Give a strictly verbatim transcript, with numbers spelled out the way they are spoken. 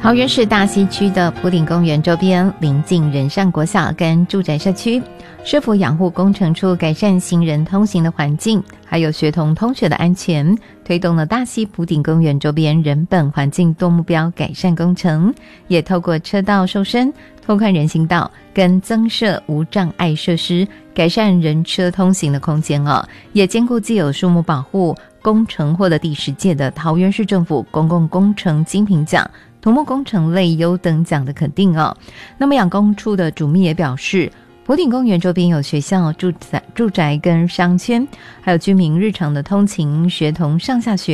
桃园市大溪区的埔顶公园周边临近仁善国小跟住宅社区，市府养护工程处改善行人通行的环境，还有学童通学的安全，推动了大溪埔顶公园周边人本环境多目标改善工程，也透过车道瘦身、拓宽人行道跟增设无障碍设施，改善人车通行的空间哦，也兼顾既有树木保护工程获得第十届的桃园市政府公共工程精品奖、土木工程类优等奖的肯定哦。那么养工处的主秘也表示，埔顶公园周边有学校、住宅、住宅跟商圈，还有居民日常的通勤、学童上下学